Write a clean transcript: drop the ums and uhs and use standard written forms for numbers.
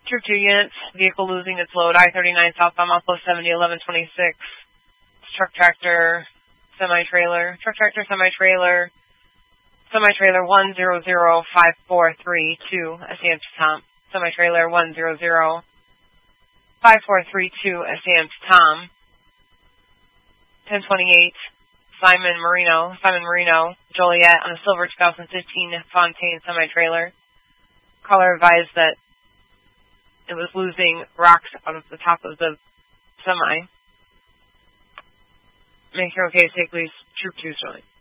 Troop 2 units, vehicle losing its load, I-39 southbound Mouthlow 70, 1126. Truck tractor, semi-trailer, semi-trailer 1005432, SAM to Tom. Semi-trailer 1005432, SAM to Tom. 1028, Simon Marino, Joliet on a silver 2015 Fontaine semi-trailer. Caller advised that it was losing rocks out of the top of the semi. Make sure okay, take please, Troop 2 showing.